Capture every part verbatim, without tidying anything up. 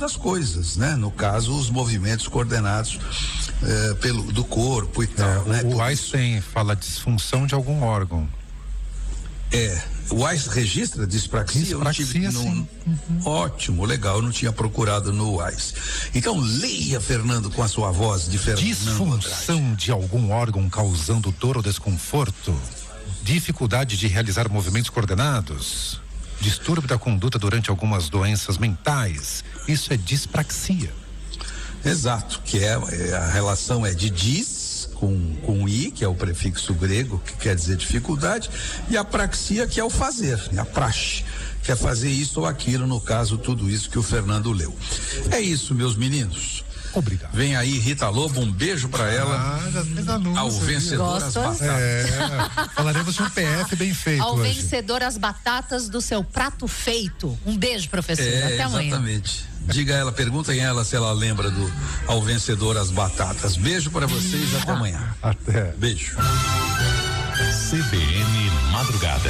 das coisas, né? No caso, os movimentos coordenados eh, pelo do corpo e tal, é, né? O Einstein fala disfunção de algum órgão. É, o Einstein registra dispraxia? Dispraxia, eu não tive, sim. Não, uhum. Ótimo, legal, eu não tinha procurado no Einstein. Então leia, Fernando, com a sua voz de Fernando Disfunção Andrade. de algum órgão causando dor ou desconforto, dificuldade de realizar movimentos coordenados, distúrbio da conduta durante algumas doenças mentais, isso é dispraxia. Exato, que é, é a relação é de dis com, com i, que é o prefixo grego, que quer dizer dificuldade, e a praxia, que é o fazer, a praxe, que é fazer isso ou aquilo, no caso, tudo isso que o Fernando leu. É isso, meus meninos. Obrigado. Vem aí Rita Lobo, um beijo pra ela. Ah, já fez anúncio. Ao vencedor as batatas. É, falaremos de um P F bem feito Ao hoje. vencedor as batatas do seu prato feito. Um beijo, professor. É, até amanhã. Exatamente. Diga a ela, perguntem a ela se ela lembra do Ao Vencedor as Batatas. Beijo pra vocês, até amanhã. Até. Beijo. C B N Madrugada.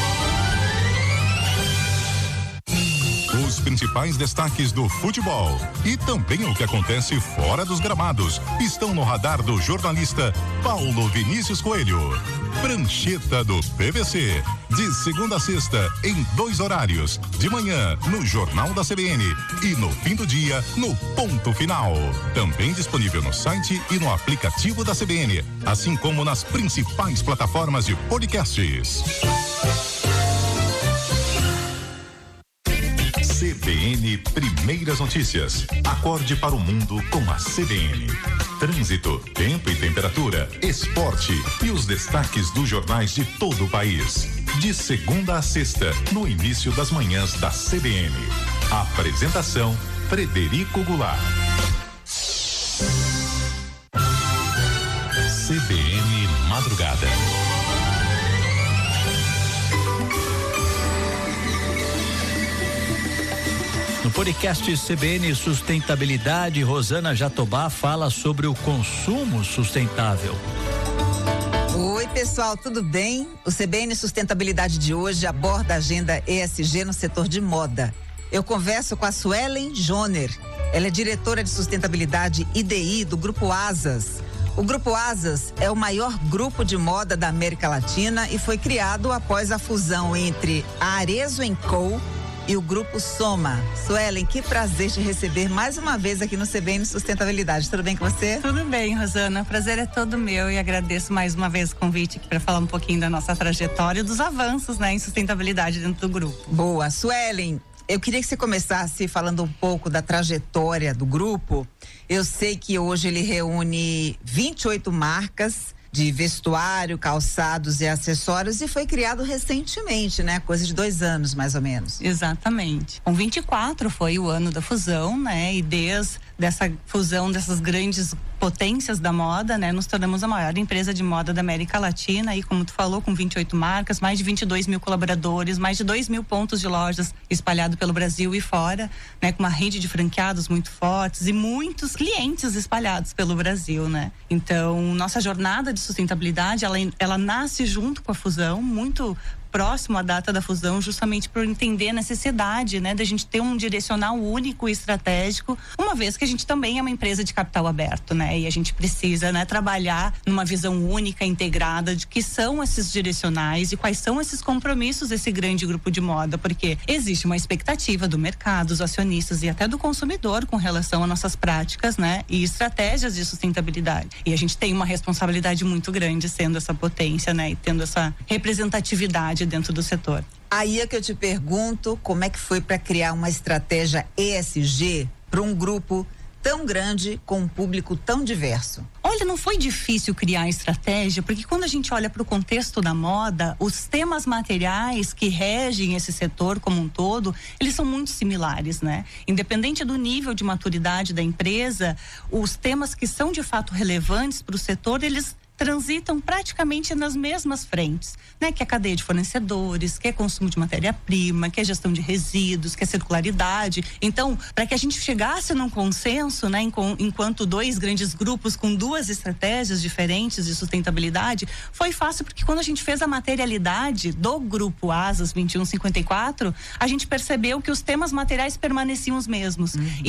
Os principais destaques do futebol e também o que acontece fora dos gramados estão no radar do jornalista Paulo Vinícius Coelho. Prancheta do P V C, de segunda a sexta, em dois horários, de manhã no Jornal da C B N e no fim do dia no Ponto Final. Também disponível no site e no aplicativo da C B N, assim como nas principais plataformas de podcasts. C B N Primeiras Notícias. Acorde para o mundo com a C B N. Trânsito, tempo e temperatura, esporte e os destaques dos jornais de todo o país. De segunda a sexta, no início das manhãs da C B N. Apresentação: Frederico Goulart. C B N Madrugada. No podcast C B N Sustentabilidade, Rosana Jatobá fala sobre o consumo sustentável. Oi, pessoal, tudo bem? O C B N Sustentabilidade de hoje aborda a agenda E S G no setor de moda. Eu converso com a Suelen Joner. Ela é diretora de sustentabilidade I D I do Grupo Asas. O Grupo Asas é o maior grupo de moda da América Latina e foi criado após a fusão entre a Arezzo and Co e o Grupo Soma. Suelen, que prazer te receber mais uma vez aqui no C B N Sustentabilidade. Tudo bem com você? Tudo bem, Rosana. O prazer é todo meu e agradeço mais uma vez o convite aqui para falar um pouquinho da nossa trajetória e dos avanços, né, em sustentabilidade dentro do grupo. Boa. Suelen, eu queria que você começasse falando um pouco da trajetória do grupo. Eu sei que hoje ele reúne vinte e oito marcas de vestuário, calçados e acessórios e foi criado recentemente, né? Coisa de dois anos, mais ou menos. Exatamente. Com vinte e quatro foi o ano da fusão, né? E desde dessa fusão dessas grandes potências da moda, né? Nos tornamos a maior empresa de moda da América Latina e, como tu falou, com vinte e oito marcas, mais de vinte e dois mil colaboradores, mais de dois mil pontos de lojas espalhados pelo Brasil e fora, né? Com uma rede de franqueados muito fortes e muitos clientes espalhados pelo Brasil, né? Então, nossa jornada de sustentabilidade, ela, ela nasce junto com a fusão, muito próximo à data da fusão, justamente por entender a necessidade, né, da gente ter um direcional único e estratégico, uma vez que a gente também é uma empresa de capital aberto, né, e a gente precisa, né, trabalhar numa visão única, integrada, de que são esses direcionais e quais são esses compromissos desse grande grupo de moda, porque existe uma expectativa do mercado, dos acionistas e até do consumidor com relação a nossas práticas, né, e estratégias de sustentabilidade. E a gente tem uma responsabilidade muito grande sendo essa potência, né, e tendo essa representatividade dentro do setor. Aí é que eu te pergunto, como é que foi para criar uma estratégia E S G para um grupo tão grande com um público tão diverso? Olha, não foi difícil criar a estratégia, porque quando a gente olha para o contexto da moda, os temas materiais que regem esse setor como um todo, eles são muito similares, né? Independente do nível de maturidade da empresa, os temas que são de fato relevantes para o setor, eles transitam praticamente nas mesmas frentes, né? Que é a cadeia de fornecedores, que é consumo de matéria-prima, que é gestão de resíduos, que é circularidade. Então, para que a gente chegasse num consenso, né? Enquanto dois grandes grupos com duas estratégias diferentes de sustentabilidade, foi fácil porque quando a gente fez a materialidade do grupo Asas vinte e um cinquenta e quatro, a gente percebeu que os temas materiais permaneciam os mesmos. Uhum.